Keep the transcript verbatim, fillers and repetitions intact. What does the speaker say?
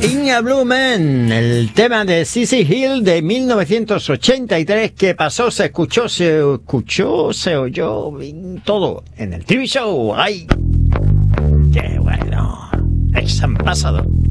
In a Blue Man, el tema de Cissy Hill de mil novecientos ochenta y tres que pasó, se escuchó, se escuchó, se oyó, todo en el T V Show. ¡Ay! ¡Qué bueno! ¡Es han pasado!